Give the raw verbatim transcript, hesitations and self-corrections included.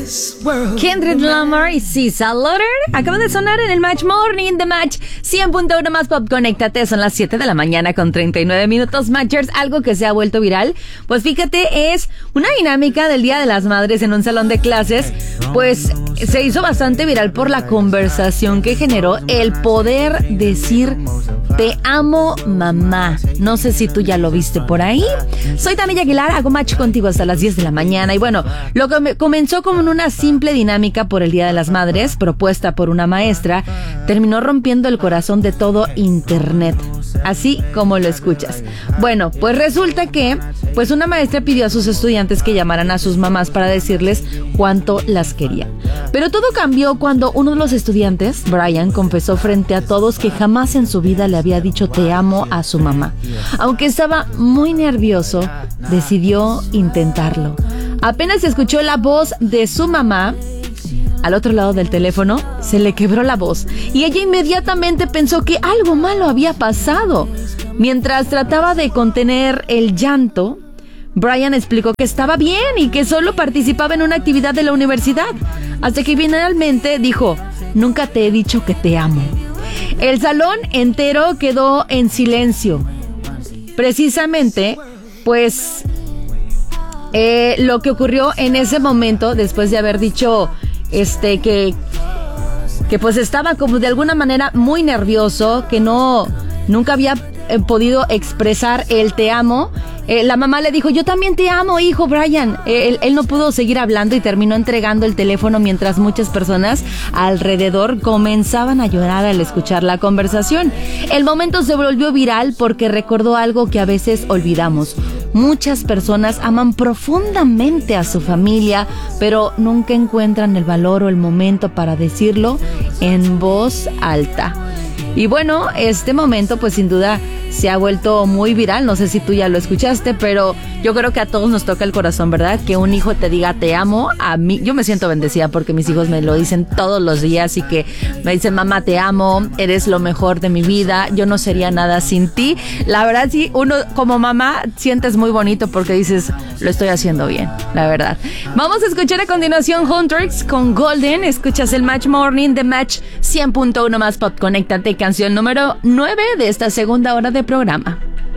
Kendrick Lamar y Cisa Lauder acaban de sonar en el Match Morning The Match cien punto uno más Pop. Conéctate, son las siete de la mañana con treinta y nueve minutos. Matchers, algo que se ha vuelto viral, pues fíjate, es una dinámica del Día de las Madres en un salón de clases. Pues se hizo bastante viral por la conversación que generó el poder decir te amo, mamá. No sé si tú ya lo viste por ahí. Soy Tami Aguilar, hago match contigo hasta las diez de la mañana. Y bueno, lo que comenzó como una simple dinámica por el Día de las Madres, propuesta por una maestra, terminó rompiendo el corazón de todo internet. Así como lo escuchas. Bueno, pues resulta que pues una maestra pidió a sus estudiantes que llamaran a sus mamás para decirles cuánto las quería. Pero todo cambió cuando uno de los estudiantes, Brian, confesó frente a todos que jamás en su vida le había dicho te amo a su mamá. Aunque estaba muy nervioso, decidió intentarlo. Apenas escuchó la voz de su mamá al otro lado del teléfono, se le quebró la voz y ella inmediatamente pensó que algo malo había pasado. Mientras trataba de contener el llanto, Brian explicó que estaba bien y que solo participaba en una actividad de la universidad, hasta que finalmente dijo, nunca te he dicho que te amo. El salón entero quedó en silencio. Precisamente, pues, eh, lo que ocurrió en ese momento, después de haber dicho este que, que pues estaba como de alguna manera muy nervioso, que no, nunca había eh, podido expresar el te amo. Eh, la mamá le dijo, yo también te amo, hijo Brian. Eh, él, él no pudo seguir hablando y terminó entregando el teléfono mientras muchas personas alrededor comenzaban a llorar al escuchar la conversación. El momento se volvió viral porque recordó algo que a veces olvidamos. Muchas personas aman profundamente a su familia, pero nunca encuentran el valor o el momento para decirlo en voz alta. Y bueno, este momento pues sin duda se ha vuelto muy viral. No sé si tú ya lo escuchaste, pero yo creo que a todos nos toca el corazón, ¿verdad? Que un hijo te diga te amo. A mí, yo me siento bendecida porque mis hijos me lo dicen todos los días y que me dicen, mamá, te amo, eres lo mejor de mi vida, yo no sería nada sin ti. La verdad, sí, uno como mamá sientes muy bonito porque dices, lo estoy haciendo bien, la verdad. Vamos a escuchar a continuación Huntrix con Golden. Escuchas el Match Morning The Match cien punto uno más Pop. Conéctate, canción número nueve de esta segunda hora de programa.